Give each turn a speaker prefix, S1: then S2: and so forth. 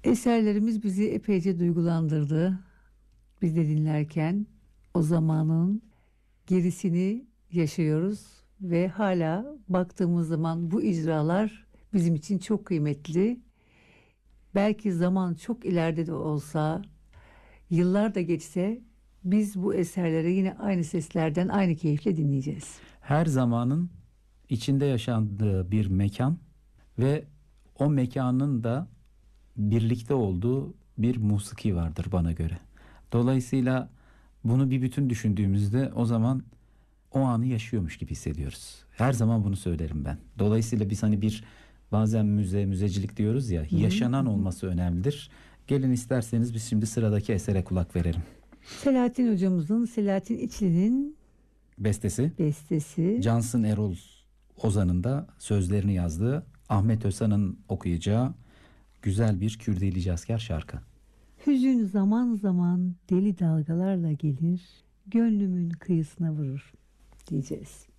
S1: Eserlerimiz bizi epeyce duygulandırdı. Biz de dinlerken o zamanın gerisini yaşıyoruz ve hala baktığımız zaman bu icralar bizim için çok kıymetli. Belki zaman çok ileride de olsa, yıllar da geçse biz bu eserleri yine aynı seslerden aynı keyifle dinleyeceğiz.
S2: Her zamanın içinde yaşandığı bir mekan ve o mekanın da birlikte olduğu bir musiki vardır bana göre. Dolayısıyla bunu bir bütün düşündüğümüzde o zaman o anı yaşıyormuş gibi hissediyoruz. Her zaman bunu söylerim ben. Dolayısıyla biz hani bazen müzecilik diyoruz ya, yaşanan olması önemlidir. Gelin isterseniz biz şimdi sıradaki esere kulak verelim.
S1: Selahattin hocamızın, Selahattin İçli'nin bestesi.
S2: Cansın Erol Ozan'ın da sözlerini yazdığı, Ahmet Özhan'ın okuyacağı güzel bir Kürdili Cazkar şarkı.
S1: Hüzün zaman zaman deli dalgalarla gelir, gönlümün kıyısına vurur diyeceğiz.